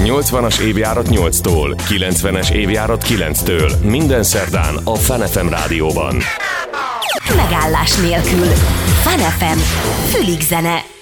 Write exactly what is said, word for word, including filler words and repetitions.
nyolcvanas évjárat nyolctól, kilencvenes évjárat kilenctől. Minden szerdán a Fun ef em rádióban. Megállás nélkül. Fun ef em. Fülig zene.